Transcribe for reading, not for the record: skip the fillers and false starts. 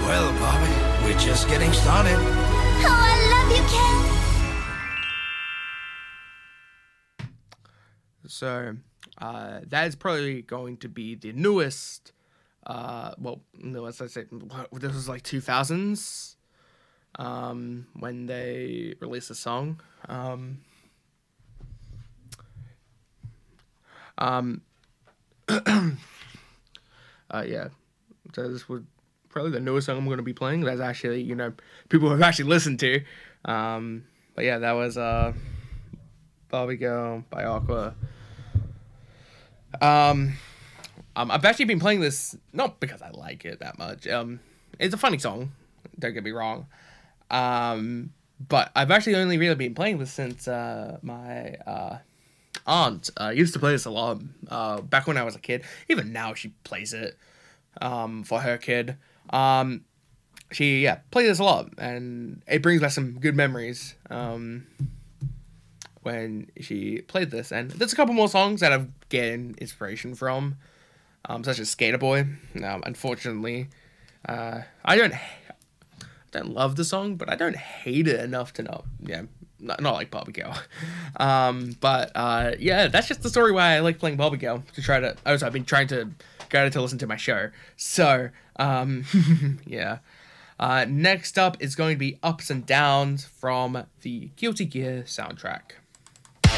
Well, Bobby, we're just getting started. Oh, I love you, Ken. So, that is probably going to be the newest, newest, I say, this was like 2000s, when they released the song. Yeah, so this was probably the newest song I'm going to be playing. That's actually, people have actually listened to. But yeah, that was, Barbie Girl by Aqua. I've actually been playing this not because I like it that much. It's a funny song, don't get me wrong. But I've actually only really been playing this since my aunt used to play this a lot back when I was a kid. Even now she plays it for her kid. She plays this a lot, and it brings back some good memories. When she played this, and there's a couple more songs that I've getting inspiration from, such as Skater Boy. Unfortunately, I don't love the song, but I don't hate it enough to not like Barbie Girl. But that's just the story why I like playing Barbie Girl. I've been trying to get her to listen to my show. So, yeah. Next up is going to be Ups and Downs from the Guilty Gear soundtrack.